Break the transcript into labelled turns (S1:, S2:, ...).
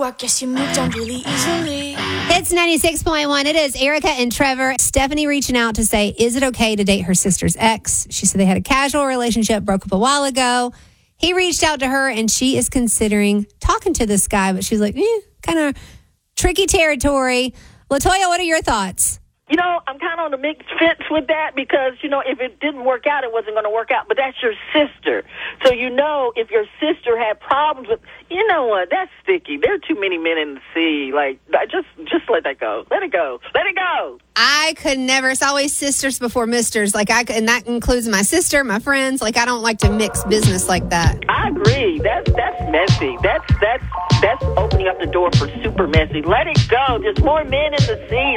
S1: I guess you moved on really easily.
S2: It's 96.1. It is Erica and Trevor. Stephanie reaching out to say, is it okay to date her sister's ex? She said they had a casual relationship, broke up a while ago. He reached out to her, and she is considering talking to this guy, but she's like, kind of tricky territory. LaToya, what are your thoughts?
S3: You know, I'm kind of on the mixed fence with that because, you know, if it didn't work out, it wasn't going to work out. But that's your sister. So, you know, if your sister had problems with, you know what, that's sticky. There are too many men in the sea. Like, just let that go. Let it go. Let it go.
S2: I could never. It's always sisters before misters. And that includes my sister, my friends. Like, I don't like to mix business like that.
S3: I agree. That's messy. That's opening up the door for super messy. Let it go. There's more men in the sea.